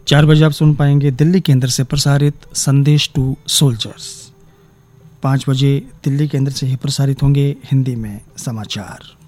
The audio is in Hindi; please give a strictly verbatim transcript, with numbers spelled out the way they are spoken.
चार बजे आप सुन पाएंगे दिल्ली केंद्र से प्रसारित संदेश टू सोल्जर्स। पाँच बजे दिल्ली केंद्र से ही प्रसारित होंगे हिंदी में समाचार।